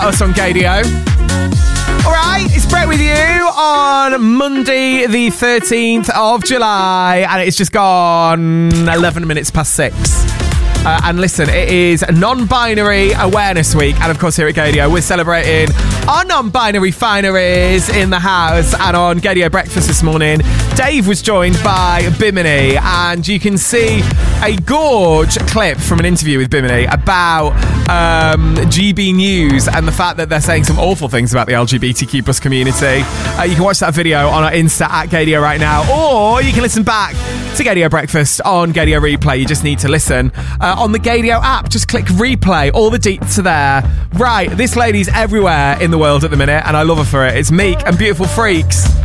Us on Gaydio. All right, it's Brett with you on Monday, the 13th of July, and it's just gone 11 minutes past 6. And listen, it is Non-Binary Awareness Week, and of course here at Gaydio we're celebrating our non-binary fineries in the house. And on Gaydio Breakfast this morning, Dave was joined by Bimini, and you can see a gorge clip from an interview with Bimini about GB News and the fact that they're saying some awful things about the LGBTQ plus community. You can watch that video on our Insta at Gaydio right now, or you can listen back to Gaydio Breakfast on Gaydio Replay. You just need to listen on the Gaydio app. Just click replay. All the deets are there. Right, this lady's everywhere in the world at the minute, and I love her for it. It's Meek and Beautiful Freaks.